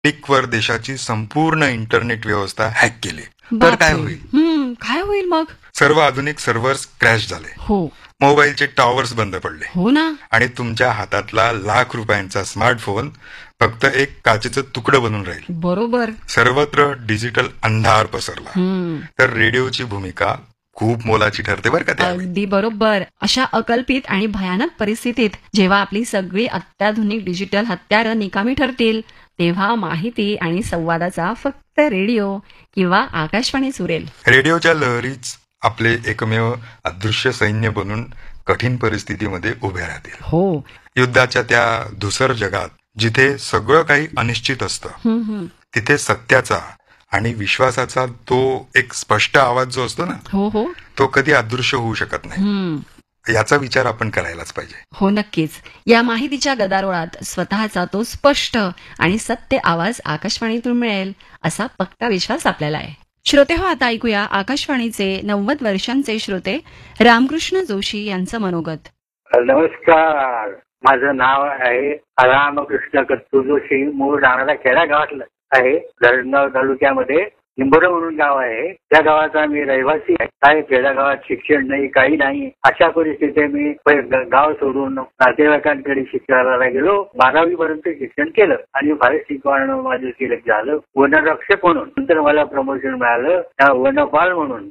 क्लिकवर देशाची संपूर्ण इंटरनेट व्यवस्था हॅक केली तर काय बापरे. होईल? काय होईल मग? सर्व आधुनिक सर्व्हर्स क्रॅश झाले, हो मोबाईलचे टॉवर्स बंद पडले हो ना. आणि तुमच्या हातातला लाख रुपयांचा स्मार्टफोन फक्त एक काचेचं तुकडं बनून राहील. बरोबर. सर्वत्र डिजिटल अंधार पसरला. हम्म. तर रेडिओची भूमिका खूप मोलाची ठरते बरं का त्यावेळी. अगदी बरोबर. अशा अकल्पित आणि भयानक परिस्थितीत जेव्हा आपली सगळी अत्याधुनिक डिजिटल हत्यारं निकामी ठरतील तेव्हा माहिती आणि संवादाचा फक्त रेडिओ किंवा आकाशवाणीच उरेल. रेडिओच्या लहरीच आपले एकमेव अदृश्य सैन्य बनून कठीण परिस्थितीमध्ये उभे राहतील. हो. युद्धाच्या त्या धुसर जगात जिथे सगळं काही अनिश्चित असतं, हम्म. तिथे सत्याचा आणि विश्वासाचा तो एक स्पष्ट आवाज जो असतो ना, हो हो. तो कधी अदृश्य होऊ शकत नाही. हम्म. याचा विचार आपण करायलाच पाहिजे. हो नक्कीच. या माहितीच्या गदारोळात स्वतःचा तो स्पष्ट आणि सत्य आवाज आकाशवाणीतून मिळेल असा पक्का विश्वास आपल्याला आहे. श्रोते हो, आता ऐकूया आकाशवाणीचे 90 वर्षांचे श्रोते रामकृष्ण जोशी यांचं मनोगत. नमस्कार, माझं नाव आहे रामकृष्ण कत्तू जोशी. मूळ राहणारा खेडा गावातलं आहे. धरणगाव तालुक्यामध्ये निंबोरा म्हणून गाव आहे. त्या गावाचा मी रहिवासी आहे. काय खेड्या गावात शिक्षण नाही, काही नाही. अशा परिस्थितीत मी गाव सोडून नातेवाईकांकडे शिक्षणाला गेलो. 12वी पर्यंत शिक्षण केलं आणि भारत शिकवणं माझं सिलेक्ट झालं वनरक्षक म्हणून. नंतर मला प्रमोशन मिळालं वनपाल म्हणून.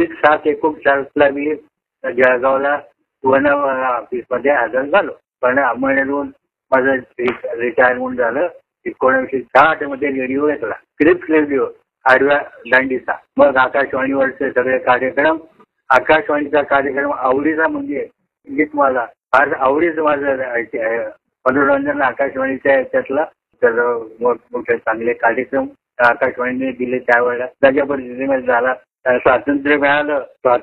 26/7/49 मी जळगावला वन ऑफिस मध्ये हजर झालो. पण महिन्यातून माझं रिटायरमेंट झालं. 1960 मध्ये रेडिओ घेतला, क्रिप्स रेडिओ आडव्या दांडीचा. मग आकाशवाणीवरचे सगळे कार्यक्रम, आकाशवाणीचा कार्यक्रम आवडीचा म्हणजे मला फार आवडीचं माझं मनोरंजन आकाशवाणीच्या याच्यातला. तर मोठे चांगले कार्यक्रम आकाशवाणीने दिले त्यावेळेला. त्याच्या परिस्थितीमध्ये झाला स्वातंत्र्य मिळालं.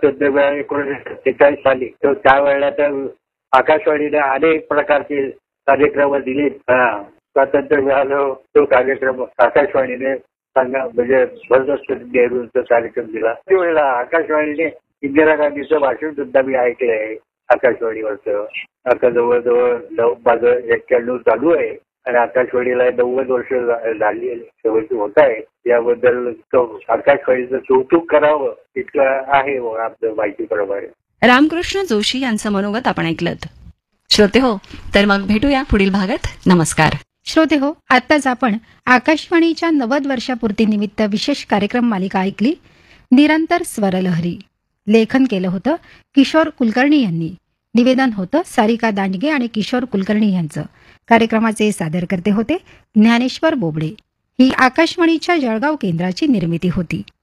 1947 साली. तर त्यावेळेला तर आकाशवाणीने अनेक प्रकारचे कार्यक्रम दिले. स्वातंत्र्य मिळालं तो कार्यक्रम आकाशवाणीने म्हणजे भरदस्त नेहरूंचा कार्यक्रम दिला. त्यावेळेला आकाशवाणीने इंदिरा गांधीचं भाषण सुद्धा मी ऐकलं आहे आकाशवाणीवरचं. आता जवळजवळ माझं 91 चालू आहे आणि आकाशवाणीला 90 वर्ष झाली शेवटी होत आहे. याबद्दल आकाशवाणीचं कौतुक करावं इतकं आहे आपलं माहितीप्रमाणे. रामकृष्ण जोशी यांचं मनोगत आपण ऐकलं. श्रोते हो, तर मग भेटूया पुढील भागात. नमस्कार. श्रोते हो, आताच आपण आकाशवाणीच्या 90 वर्षापूर्तीनिमित्त विशेष कार्यक्रम मालिका ऐकली. निरंतर स्वरलहरी. लेखन केलं होतं किशोर कुलकर्णी यांनी. निवेदन होतं सारिका दांडगे आणि किशोर कुलकर्णी यांचं. कार्यक्रमाचे सादरकर्ते होते ज्ञानेश्वर बोबडे. ही आकाशवाणीच्या जळगाव केंद्राची निर्मिती होती.